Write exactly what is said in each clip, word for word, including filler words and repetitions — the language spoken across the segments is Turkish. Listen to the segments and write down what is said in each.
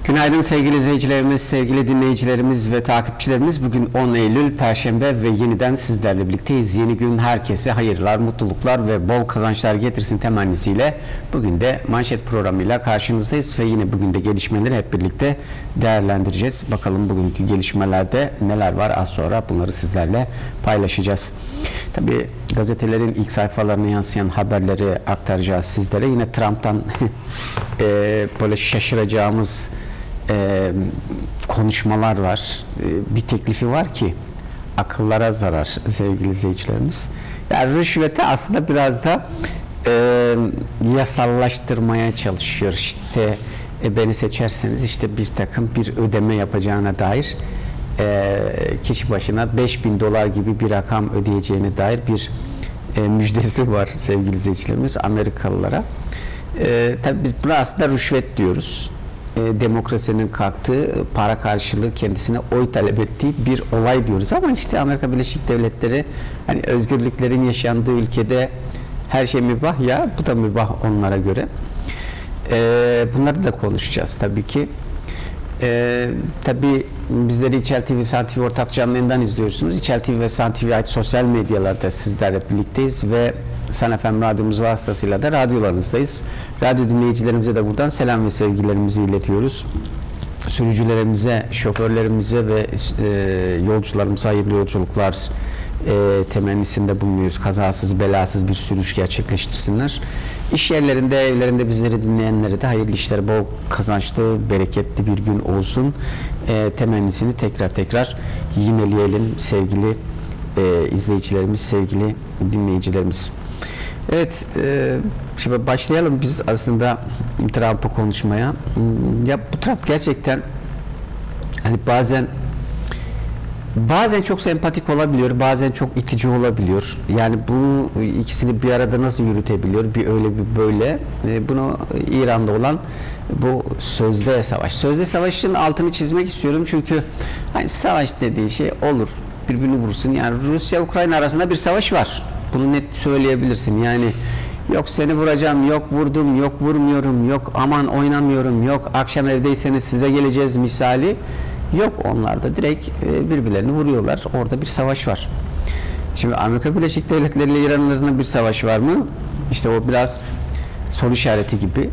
Günaydın sevgili izleyicilerimiz, sevgili dinleyicilerimiz ve takipçilerimiz. Bugün on Eylül Perşembe ve yeniden sizlerle birlikteyiz. Yeni gün herkese hayırlar, mutluluklar ve bol kazançlar getirsin temennisiyle bugün de manşet programıyla karşınızdayız ve yine bugün de gelişmeleri hep birlikte değerlendireceğiz. Bakalım bugünkü gelişmelerde neler var, az sonra bunları sizlerle paylaşacağız. Tabii gazetelerin ilk sayfalarına yansıyan haberleri aktaracağız sizlere. Yine Trump'tan e, böyle şaşıracağımız Ee, konuşmalar var. Ee, bir teklifi var ki akıllara zarar sevgili izleyicilerimiz. Yani rüşveti aslında biraz da e, yasallaştırmaya çalışıyor. İşte e, beni seçerseniz işte bir takım bir ödeme yapacağına dair e, kişi başına beş bin dolar gibi bir rakam ödeyeceğine dair bir e, müjdesi var sevgili izleyicilerimiz Amerikalılara. E, tabii biz buna aslında rüşvet diyoruz. Demokrasinin kalktığı, para karşılığı kendisine oy talep ettiği bir olay diyoruz. Ama işte Amerika Birleşik Devletleri hani özgürlüklerin yaşandığı ülkede her şey mübah ya, bu da mübah onlara göre. Ee, bunları da konuşacağız tabii ki. Ee, tabii bizleri İçel T V, San T V ortak canlı yayından izliyorsunuz. İçel T V ve San T V ait sosyal medyalarda sizlerle birlikteyiz ve San F M radyomuz vasıtasıyla da radyolarınızdayız. Radyo dinleyicilerimize de buradan selam ve sevgilerimizi iletiyoruz. Sürücülerimize, şoförlerimize ve e, yolcularımıza hayırlı yolculuklar e, temennisinde bulunuyoruz. Kazasız, belasız bir sürüş gerçekleştirsinler. İş yerlerinde, evlerinde bizleri dinleyenlere de hayırlı işler, bol kazançlı, bereketli bir gün olsun e, temennisini tekrar tekrar yineleyelim sevgili e, izleyicilerimiz, sevgili dinleyicilerimiz. Evet, e, şimdi başlayalım biz aslında Trump'ı konuşmaya. Ya bu Trump gerçekten hani bazen bazen çok sempatik olabiliyor, bazen çok itici olabiliyor. Yani bu ikisini bir arada nasıl yürütebiliyor? Bir öyle bir böyle. E, bunu İran'da olan bu sözde savaş. Sözde savaşın altını çizmek istiyorum çünkü hani savaş dediği şey olur. Birbirini vursun. Yani Rusya-Ukrayna arasında bir savaş var. Bunu net söyleyebilirsin. Yani yok seni vuracağım, yok vurdum, yok vurmuyorum, yok aman oynamıyorum, yok akşam evdeyseniz size geleceğiz misali. Yok, onlar da direkt birbirlerini vuruyorlar. Orada bir savaş var. Şimdi Amerika Birleşik Devletleri ile İran arasında bir savaş var mı? İşte o biraz soru işareti gibi.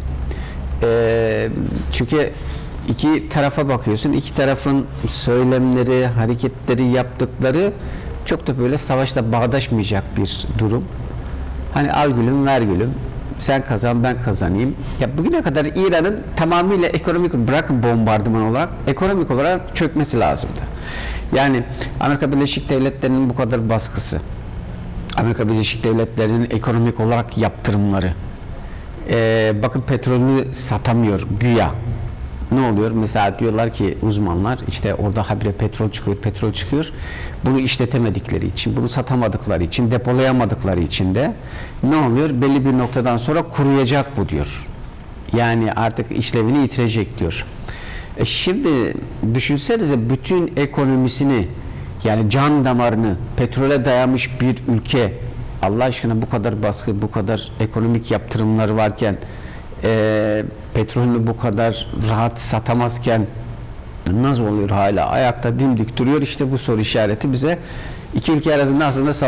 E, çünkü iki tarafa bakıyorsun. İki tarafın söylemleri, hareketleri, yaptıkları çok da böyle savaşla bağdaşmayacak bir durum. Hani al gülüm ver gülüm, sen kazan ben kazanayım. Ya bugüne kadar İran'ın tamamıyla ekonomik, bırakın bombardıman olarak, ekonomik olarak çökmesi lazımdı. Yani Amerika Birleşik Devletleri'nin bu kadar baskısı, Amerika Birleşik Devletleri'nin ekonomik olarak yaptırımları, ee, bakın petrolünü satamıyor güya. Ne oluyor? Mesela diyorlar ki uzmanlar işte orada habire petrol çıkıyor, petrol çıkıyor. Bunu işletemedikleri için, bunu satamadıkları için, depolayamadıkları için de ne oluyor? Belli bir noktadan sonra kuruyacak bu diyor. Yani artık işlevini yitirecek diyor. E şimdi düşünsenize bütün ekonomisini, yani can damarını petrole dayamış bir ülke, Allah aşkına bu kadar baskı, bu kadar ekonomik yaptırımları varken e, petrolünü bu kadar rahat satamazken nasıl oluyor hala ayakta dimdik duruyor? İşte bu soru işareti bize iki ülke arasında aslında